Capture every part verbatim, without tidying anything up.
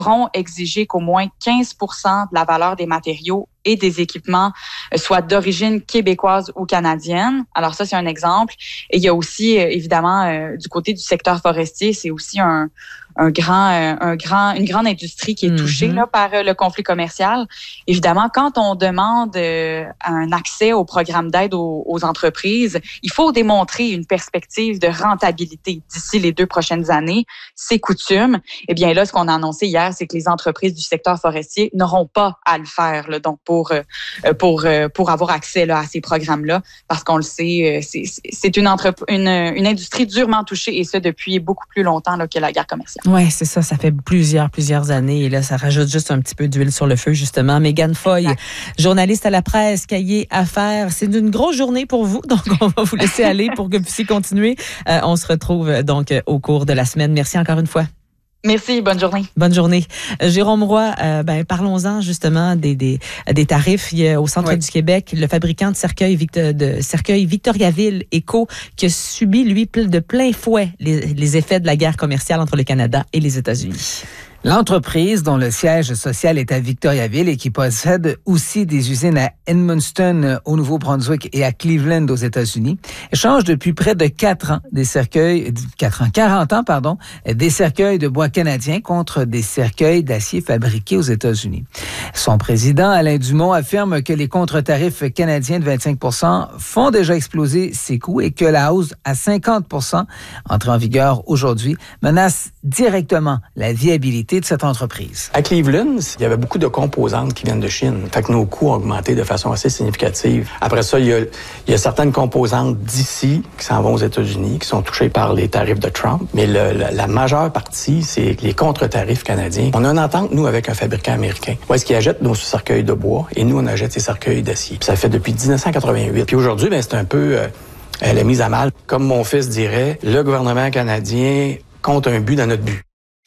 devront exiger qu'au moins quinze pour cent de la valeur des matériaux et des équipements soient d'origine québécoise ou canadienne. Alors ça, c'est un exemple. Et il y a aussi, évidemment, euh, du côté du secteur forestier, c'est aussi un, un grand, un grand, une grande industrie qui est touchée mm-hmm. là, par le conflit commercial. Évidemment, quand on demande euh, un accès au programme d'aide aux, aux entreprises, il faut démontrer une perspective de rentabilité d'ici les deux prochaines années. C'est coutume. Eh bien là, ce qu'on a annoncé hier, c'est que les entreprises du secteur forestier n'auront pas à le faire. Là, donc, pour pour pour avoir accès là, à ces programmes-là, parce qu'on le sait, c'est, c'est une, entrep- une, une industrie durement touchée, et ça depuis beaucoup plus longtemps là, que la guerre commerciale. Oui, c'est ça, ça fait plusieurs, plusieurs années, et là, ça rajoute juste un petit peu d'huile sur le feu, justement. Mégane Foy, exact. Journaliste à la presse, Cahiers Affaires, c'est une grosse journée pour vous, donc on va vous laisser aller pour que vous puissiez continuer. Euh, on se retrouve donc au cours de la semaine. Merci encore une fois. Merci, bonne journée. Bonne journée. Jérôme Roy, euh, ben, parlons-en justement des, des, des tarifs. Il y a au centre oui. du Québec, le fabricant de cercueils, Victor, de cercueils Victoriaville Eco, qui a subi, lui, de plein fouet les, les effets de la guerre commerciale entre le Canada et les États-Unis. L'entreprise, dont le siège social est à Victoriaville et qui possède aussi des usines à Edmundston, au Nouveau-Brunswick, et à Cleveland, aux États-Unis, échange depuis près de quatre ans des cercueils, quatre ans, quarante ans, pardon, des cercueils de bois canadiens contre des cercueils d'acier fabriqués aux États-Unis. Son président, Alain Dumont, affirme que les contre-tarifs canadiens de vingt-cinq pour cent font déjà exploser ses coûts et que la hausse à cinquante pour cent, entrée en vigueur aujourd'hui, menace directement la viabilité de cette entreprise. À Cleveland, il y avait beaucoup de composantes qui viennent de Chine. Fait que nos coûts ont augmenté de façon assez significative. Après ça, il y a, il y a certaines composantes d'ici qui s'en vont aux États-Unis, qui sont touchées par les tarifs de Trump. Mais le, la, la majeure partie, c'est les contre-tarifs canadiens. On a une entente, nous, avec un fabricant américain. Où est-ce qu'il achète nos cercueils de bois et nous, on achète ses cercueils d'acier. Puis ça fait depuis dix-neuf cent quatre-vingt-huit. Puis aujourd'hui, ben, c'est un peu euh, la mise à mal. Comme mon fils dirait, le gouvernement canadien compte un but dans notre but.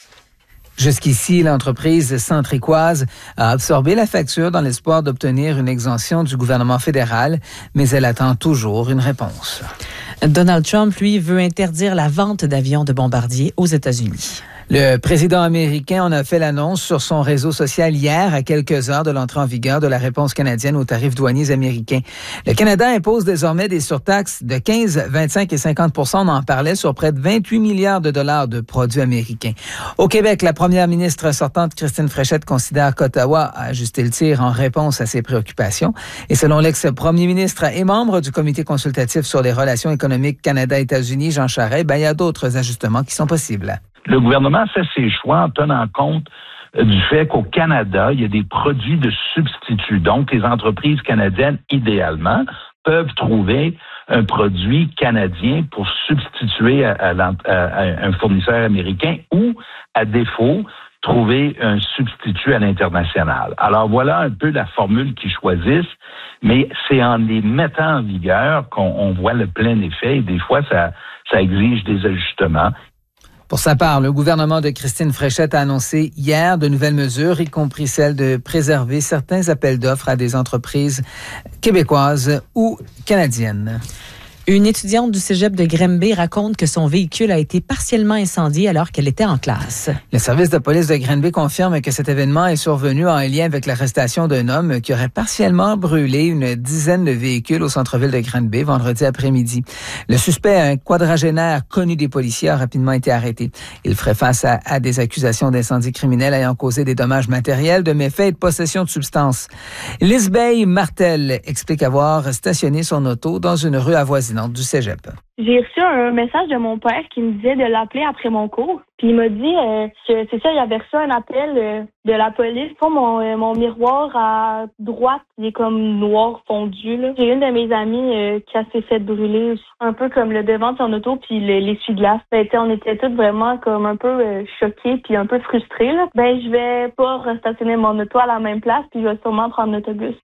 Jusqu'ici, l'entreprise centricoise a absorbé la facture dans l'espoir d'obtenir une exemption du gouvernement fédéral, mais elle attend toujours une réponse. Donald Trump, lui, veut interdire la vente d'avions de bombardiers aux États-Unis. Le président américain en a fait l'annonce sur son réseau social hier, à quelques heures de l'entrée en vigueur de la réponse canadienne aux tarifs douaniers américains. Le Canada impose désormais des surtaxes de quinze, vingt-cinq et cinquante pour cent. On en parlait sur près de vingt-huit milliards de dollars de produits américains. Au Québec, la première ministre sortante, Christine Fréchette, considère qu'Ottawa a ajusté le tir en réponse à ses préoccupations. Et selon l'ex-premier ministre et membre du comité consultatif sur les relations économiques Canada-États-Unis, Jean Charest, ben, il y a d'autres ajustements qui sont possibles. Le gouvernement fait ses choix en tenant compte du fait qu'au Canada, il y a des produits de substitut. Donc, les entreprises canadiennes, idéalement, peuvent trouver un produit canadien pour substituer à, à, à un fournisseur américain ou, à défaut, trouver un substitut à l'international. Alors, voilà un peu la formule qu'ils choisissent, mais c'est en les mettant en vigueur qu'on on voit le plein effet et des fois, ça, ça exige des ajustements. Pour sa part, le gouvernement de Christine Fréchette a annoncé hier de nouvelles mesures, y compris celle de préserver certains appels d'offres à des entreprises québécoises ou canadiennes. Une étudiante du cégep de Granby raconte que son véhicule a été partiellement incendié alors qu'elle était en classe. Le service de police de Granby confirme que cet événement est survenu en lien avec l'arrestation d'un homme qui aurait partiellement brûlé une dizaine de véhicules au centre-ville de Granby vendredi après-midi. Le suspect, un quadragénaire connu des policiers, a rapidement été arrêté. Il ferait face à, à des accusations d'incendie criminel ayant causé des dommages matériels, de méfaits et de possession de substances. Lisbeth Martel explique avoir stationné son auto dans une rue avoisinante du cégep. J'ai reçu un message de mon père qui me disait de l'appeler après mon cours. Puis il m'a dit euh, que c'est ça, il avait reçu un appel euh, de la police. Pour mon, euh, mon miroir à droite, il est comme noir fondu. Là. J'ai une de mes amies euh, qui a s'est fait brûler aussi, un peu comme le devant de son auto puis le, l'essuie-glace. Ben, on était toutes vraiment comme un peu euh, choquées puis un peu frustrées. Là. Ben je vais pas restationner mon auto à la même place puis je vais sûrement prendre l'autobus.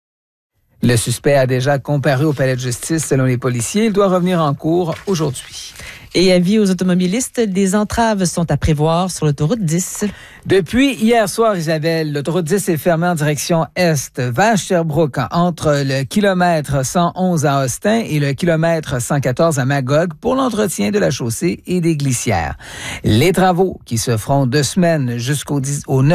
Le suspect a déjà comparu au palais de justice selon les policiers. Il doit revenir en cours aujourd'hui. Et avis aux automobilistes, des entraves sont à prévoir sur l'autoroute dix. Depuis hier soir, Isabelle, l'autoroute dix est fermée en direction est vers Sherbrooke, entre le kilomètre cent onze à Austin et le kilomètre cent quatorze à Magog pour l'entretien de la chaussée et des glissières. Les travaux qui se feront deux semaines jusqu'au dix, au neuf